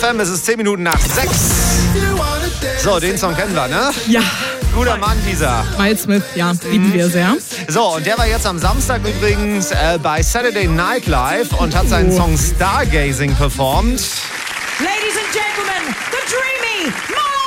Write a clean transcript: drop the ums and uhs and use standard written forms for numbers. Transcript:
FM, es ist 10 Minuten nach 6. So, den Song kennen wir, ne? Ja. Guter Mann, dieser. Miles Smith, ja, lieben wir sehr. So, und der war jetzt am Samstag übrigens bei Saturday Night Live und hat seinen Song Stargazing performt. Ladies and gentlemen, the dreamy Miles